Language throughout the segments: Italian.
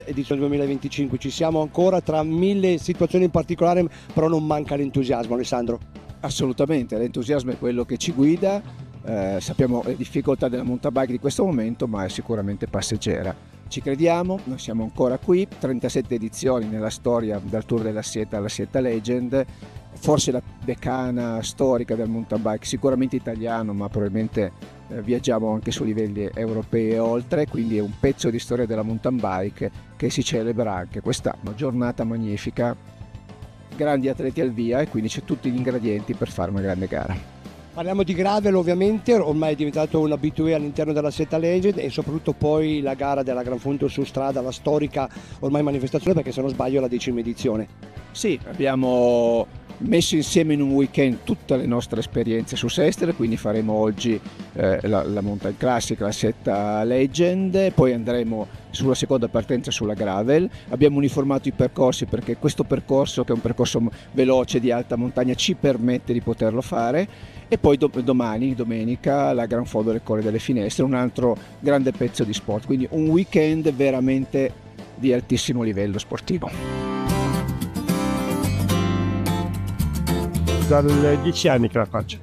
Edizione 2025, ci siamo ancora tra mille situazioni in particolare, però non manca l'entusiasmo, Alessandro. Assolutamente, l'entusiasmo è quello che ci guida, sappiamo le difficoltà della mountain bike di questo momento, ma è sicuramente passeggera. Ci crediamo, noi siamo ancora qui, 37 edizioni nella storia dal Tour della Sieta alla Sieta Legend, forse la decana storica del mountain bike, sicuramente italiano, ma probabilmente viaggiamo anche su livelli europei e oltre, quindi è un pezzo di storia della mountain bike che si celebra anche quest'anno, giornata magnifica, grandi atleti al via e quindi c'è tutti gli ingredienti per fare una grande gara. Parliamo di gravel ovviamente, ormai è diventato un abitué all'interno della Sieta Legend e soprattutto poi la gara della Gran Fondo su strada, la storica ormai manifestazione, perché se non sbaglio è la 10ª edizione. Sì, abbiamo messo insieme in un weekend tutte le nostre esperienze su Sestre, quindi faremo oggi la Mountain Classic, la Sieta Legend, poi andremo sulla seconda partenza sulla gravel. Abbiamo uniformato i percorsi perché questo percorso, che è un percorso veloce di alta montagna, ci permette di poterlo fare, e poi domani, domenica, la Gran Fondo del Colle delle Finestre, un altro grande pezzo di sport, quindi un weekend veramente di altissimo livello sportivo. Dal 10 anni che la faccio.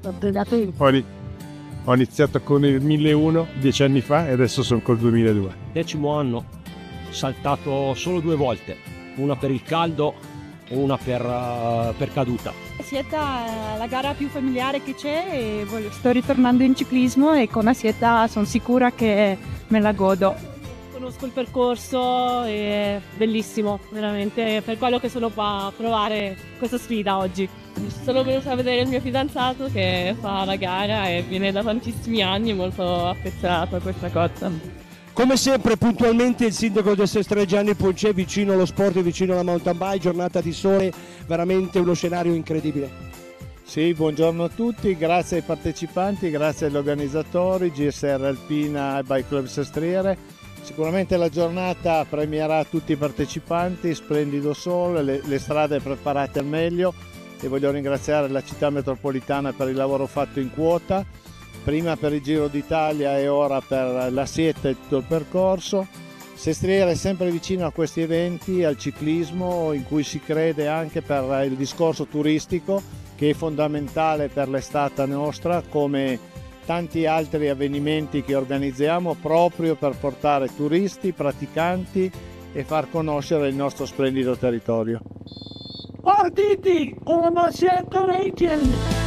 Ho iniziato con il 1001 10 anni fa e adesso sono col 2002. 10° anno, saltato solo 2 volte, una per il caldo e una per caduta. Sieta è la gara più familiare che c'è e sto ritornando in ciclismo e con la Sieta sono sicura che me la godo. Conosco il percorso, è bellissimo, veramente, per quello che sono qua a provare questa sfida oggi. Sono venuta a vedere il mio fidanzato che fa la gara e viene da tantissimi anni, molto affezionato a questa cosa. Come sempre puntualmente il sindaco del Sestre Gianni Poncè, vicino allo sport e vicino alla mountain bike, giornata di sole, veramente uno scenario incredibile. Sì, buongiorno a tutti, grazie ai partecipanti, grazie agli organizzatori, GSR Alpina e Bike Club Sestriere. Sicuramente la giornata premierà tutti i partecipanti, splendido sole, le strade preparate al meglio, e voglio ringraziare la città metropolitana per il lavoro fatto in quota, prima per il Giro d'Italia e ora per la Sieta e tutto il percorso. Sestriere è sempre vicino a questi eventi, al ciclismo, in cui si crede anche per il discorso turistico, che è fondamentale per l'estate nostra, come tanti altri avvenimenti che organizziamo proprio per portare turisti, praticanti e far conoscere il nostro splendido territorio. Partiti, una Sieta Legend!